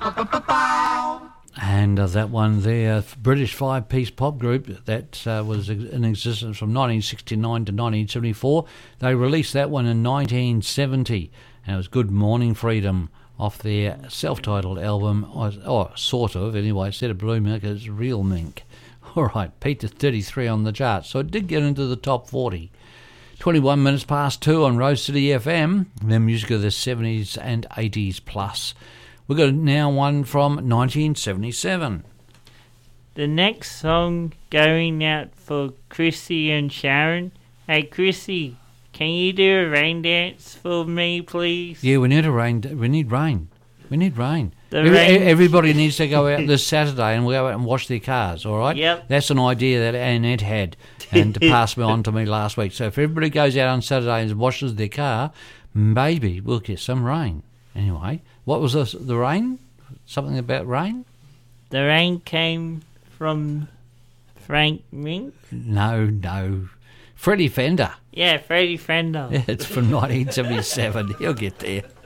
And that one there, British five-piece pop group that was in existence from 1969 to 1974. They released that one in 1970, and it was Good Morning Freedom off their self-titled album, or sort of, anyway. Instead of Blue Mink, it's Real Mink. All right, peaked at 33 on the charts, so it did get into the top 40. 21 minutes past 2 on Rose City FM, the music of the 70s and 80s plus. We've got now one from 1977. The next song going out for Chrissy and Sharon. Hey, Chrissy, can you do a rain dance for me, please? Yeah, we need rain. We need rain. Rain. Everybody needs to go out this Saturday and we'll go out and wash their cars, all right? Yep. That's an idea that Annette had and to pass me on to me last week. So if everybody goes out on Saturday and washes their car, maybe we'll get some rain. Anyway, what was the rain? Something about rain? The rain came from Frank Mink? No. Freddie Fender. Yeah, Freddie Fender. It's from 1977. He'll get there.